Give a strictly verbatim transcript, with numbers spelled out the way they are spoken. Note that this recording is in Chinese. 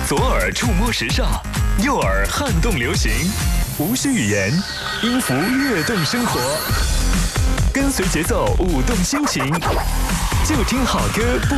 左耳触摸时尚，右耳撼动流行，无需语言，音符跃动生活，跟随节奏舞动心情，就听好歌不